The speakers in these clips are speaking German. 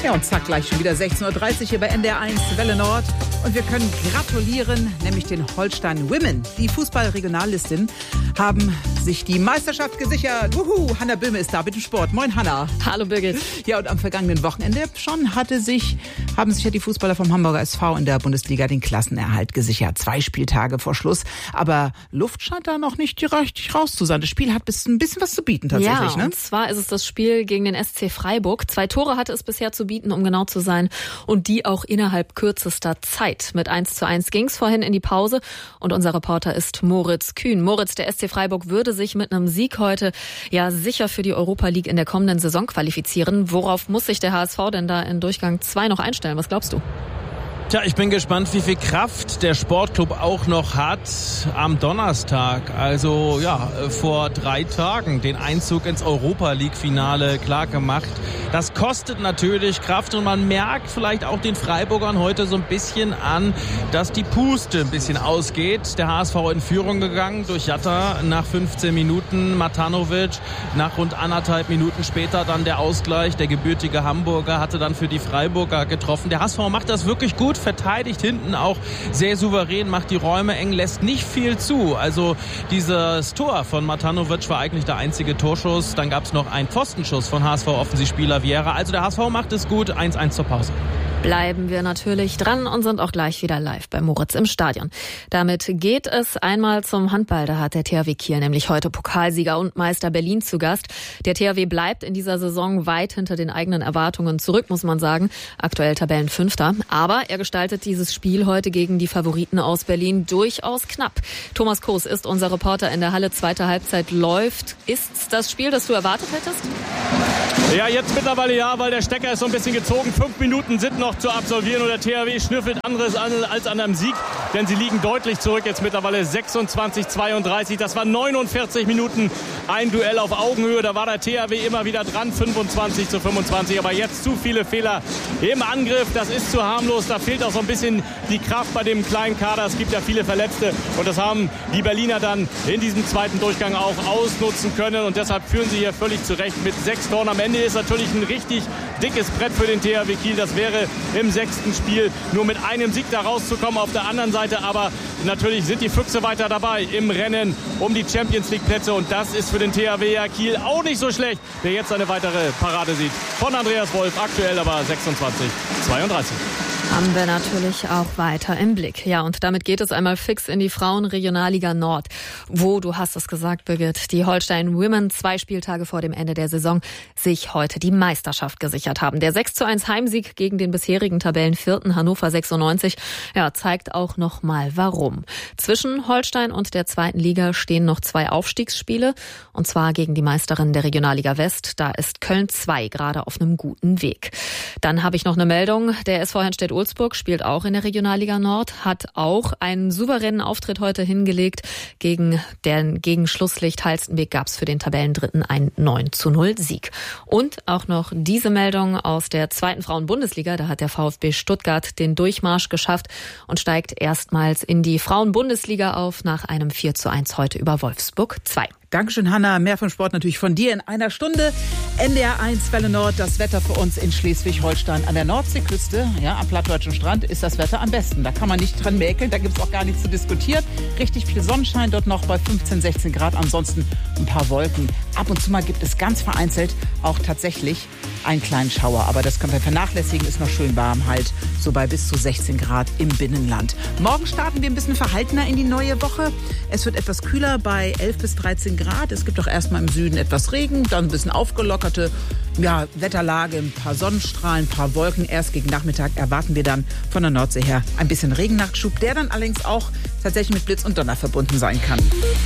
Ja, und zack, gleich schon wieder 16.30 Uhr hier bei NDR1 Welle Nord. Und wir können gratulieren, nämlich den Holstein Women. Die Fußball-Regionallistin haben sich die Meisterschaft gesichert. Wuhu, Hanna Böhme ist da mit dem Sport. Moin, Hanna. Hallo, Birgit. Ja, und am vergangenen Wochenende schon haben sich ja die Fußballer vom Hamburger SV in der Bundesliga den Klassenerhalt gesichert. 2 Spieltage vor Schluss. Aber Luft scheint da noch nicht richtig raus zu sein. Das Spiel hat ein bisschen was zu bieten tatsächlich. Ja, ne? Und zwar ist es das Spiel gegen den SC Freiburg. 2 Tore hatte es bisher zu bieten, um genau zu sein. Und die auch innerhalb kürzester Zeit. Mit 1:1 ging es vorhin in die Pause. Und unser Reporter ist Moritz Kühn. Moritz, der SC Freiburg würde sich mit einem Sieg heute ja sicher für die Europa League in der kommenden Saison qualifizieren. Worauf muss sich der HSV denn da in Durchgang 2 noch einstellen? Was glaubst du? Tja, ich bin gespannt, wie viel Kraft der Sportclub auch noch hat am Donnerstag. Also ja, vor 3 Tagen den Einzug ins Europa-League-Finale klar gemacht. Das kostet natürlich Kraft und man merkt vielleicht auch den Freiburgern heute so ein bisschen an, dass die Puste ein bisschen ausgeht. Der HSV in Führung gegangen durch Jatta nach 15 Minuten, Matanovic nach rund 1,5 Minuten später dann der Ausgleich. Der gebürtige Hamburger hatte dann für die Freiburger getroffen. Der HSV macht das wirklich gut. Verteidigt hinten auch sehr souverän, macht die Räume eng, lässt nicht viel zu. Also dieses Tor von Matanovic war eigentlich der einzige Torschuss. Dann gab es noch einen Pfostenschuss von HSV-Offensivspieler Vieira. Also der HSV macht es gut. 1:1 zur Pause. Bleiben wir natürlich dran und sind auch gleich wieder live bei Moritz im Stadion. Damit geht es einmal zum Handball. Da hat der THW Kiel nämlich heute Pokalsieger und Meister Berlin zu Gast. Der THW bleibt in dieser Saison weit hinter den eigenen Erwartungen zurück, muss man sagen. Aktuell Tabellenfünfter. Aber er gestaltet dieses Spiel heute gegen die Favoriten aus Berlin durchaus knapp. Thomas Koos ist unser Reporter in der Halle. Zweite Halbzeit läuft. Ist's das Spiel, das du erwartet hättest? Ja, jetzt mittlerweile ja, weil der Stecker ist so ein bisschen gezogen. 5 Minuten sind noch zu absolvieren und der THW schnüffelt anderes als an einem Sieg, denn sie liegen deutlich zurück. Jetzt mittlerweile 26:32. Das war 49 Minuten ein Duell auf Augenhöhe. Da war der THW immer wieder dran, 25:25. Aber jetzt zu viele Fehler im Angriff. Das ist zu harmlos. Da fehlt auch so ein bisschen die Kraft bei dem kleinen Kader. Es gibt ja viele Verletzte und das haben die Berliner dann in diesem zweiten Durchgang auch ausnutzen können. Und deshalb führen sie hier völlig zurecht mit 6 Toren. Am Ende ist natürlich ein richtig dickes Brett für den THW Kiel. Das wäre im 6. Spiel nur mit einem Sieg da rauszukommen. Auf der anderen Seite aber natürlich sind die Füchse weiter dabei im Rennen um die Champions League Plätze. Und das ist für den THW Kiel auch nicht so schlecht, der jetzt eine weitere Parade sieht. Von Andreas Wolf, aktuell aber 26:32. Haben wir natürlich auch weiter im Blick. Ja, und damit geht es einmal fix in die Frauenregionalliga Nord, wo, du hast es gesagt, Birgit, die Holstein Women 2 Spieltage vor dem Ende der Saison sich heute die Meisterschaft gesichert haben. Der 6:1 Heimsieg gegen den bisherigen Tabellenvierten Hannover 96, ja, zeigt auch noch mal warum. Zwischen Holstein und der 2. Liga stehen noch 2 Aufstiegsspiele, und zwar gegen die Meisterin der Regionalliga West. Da ist Köln 2 gerade auf einem guten Weg. Dann habe ich noch eine Meldung. Der SV Henstedt-Ulzburg spielt auch in der Regionalliga Nord, hat auch einen souveränen Auftritt heute hingelegt. Gegen Schlusslicht Halstenbek gab es für den Tabellendritten einen 9:0 Sieg. Und auch noch diese Meldung aus der 2. Frauenbundesliga. Da hat der VfB Stuttgart den Durchmarsch geschafft und steigt erstmals in die Frauenbundesliga auf nach einem 4:1 heute über Wolfsburg 2. Dankeschön, Hanna. Mehr vom Sport natürlich von dir in einer Stunde. NDR1 Welle Nord, das Wetter für uns in Schleswig-Holstein. An der Nordseeküste, ja, am plattdeutschen Strand, ist das Wetter am besten. Da kann man nicht dran mäkeln, da gibt es auch gar nichts zu diskutieren. Richtig viel Sonnenschein dort noch bei 15, 16 Grad. Ansonsten ein paar Wolken. Ab und zu mal gibt es ganz vereinzelt auch tatsächlich einen kleinen Schauer. Aber das können wir vernachlässigen, ist noch schön warm halt. So bei bis zu 16 Grad im Binnenland. Morgen starten wir ein bisschen verhaltener in die neue Woche. Es wird etwas kühler bei 11 bis 13 Grad. Es gibt auch erstmal im Süden etwas Regen, dann ein bisschen aufgelockerte Wetterlage, ein paar Sonnenstrahlen, ein paar Wolken. Erst gegen Nachmittag erwarten wir dann von der Nordsee her ein bisschen Regennachschub, der dann allerdings auch tatsächlich mit Blitz und Donner verbunden sein kann.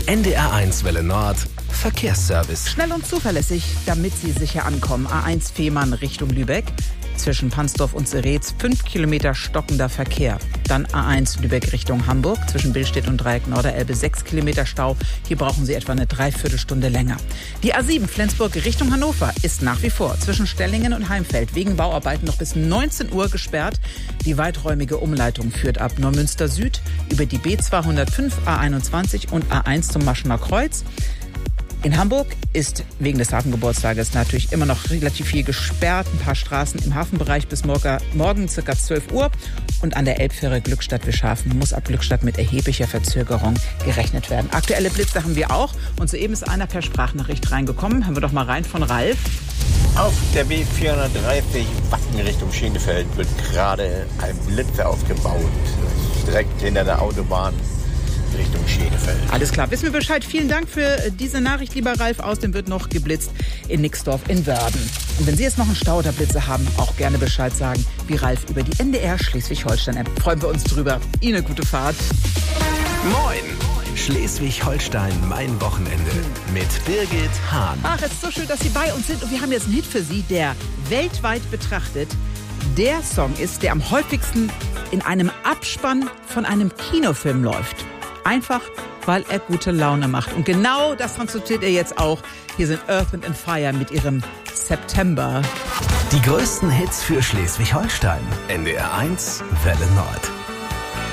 NDR1 Welle Nord, Verkehrsservice. Schnell und zuverlässig, damit Sie sicher ankommen. A1 Fehmarn Richtung Lübeck. Zwischen Pansdorf und Seretz 5 Kilometer stockender Verkehr. Dann A1 Lübeck Richtung Hamburg. Zwischen Billstedt und Dreieck Norderelbe 6 Kilometer Stau. Hier brauchen Sie etwa eine Dreiviertelstunde länger. Die A7 Flensburg Richtung Hannover ist nach wie vor zwischen Stellingen und Heimfeld wegen Bauarbeiten noch bis 19 Uhr gesperrt. Die weiträumige Umleitung führt ab Neumünster Süd über die B205, A21 und A1 zum Maschener Kreuz. In Hamburg ist wegen des Hafengeburtstages natürlich immer noch relativ viel gesperrt. Ein paar Straßen im Hafenbereich bis morgen ca. 12 Uhr. Und an der Elbfähre Glückstadt-Wischhafen muss ab Glückstadt mit erheblicher Verzögerung gerechnet werden. Aktuelle Blitze haben wir auch. Und soeben ist einer per Sprachnachricht reingekommen. Hören wir doch mal rein von Ralf. Auf der B430 Wacken Richtung Schenefeld wird gerade ein Blitz aufgebaut. Direkt hinter der Autobahn Richtung Schenefeld. Alles klar, wissen wir Bescheid. Vielen Dank für diese Nachricht, lieber Ralf. Außerdem wird noch geblitzt in Nixdorf in Wörden. Und wenn Sie jetzt noch einen Stau oder Blitze haben, auch gerne Bescheid sagen, wie Ralf über die NDR Schleswig-Holstein-App. Freuen wir uns drüber. Ihnen eine gute Fahrt. Moin! Schleswig-Holstein, mein Wochenende mit Birgit Hahn. Ach, es ist so schön, dass Sie bei uns sind. Und wir haben jetzt einen Hit für Sie, der weltweit betrachtet der Song ist, der am häufigsten in einem Abspann von einem Kinofilm läuft. Einfach, weil er gute Laune macht. Und genau das transportiert er jetzt auch. Hier sind Earth, Wind & Fire mit ihrem September. Die größten Hits für Schleswig-Holstein. NDR 1, Welle Nord.